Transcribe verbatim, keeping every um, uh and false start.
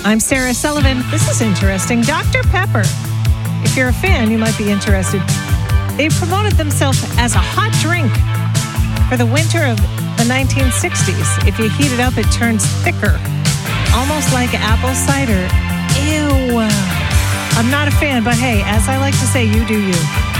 I'm Sarah Sullivan. This is interesting. Doctor Pepper. If you're a fan, you might be interested. They promoted themselves as a hot drink for the winter of the nineteen sixties. If you heat it up, it turns thicker, almost like apple cider. Ew. I'm not a fan, but hey, as I like to say, you do you.